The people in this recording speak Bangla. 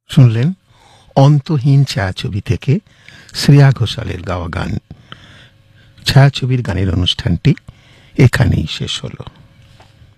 শুনলেন অন্তহীন ছায়াছবি থেকে শ্রেয়া ঘোষালের গাওয়া গান। ছায়াছবির গানের অনুষ্ঠানটি এখানেই শেষ হলো।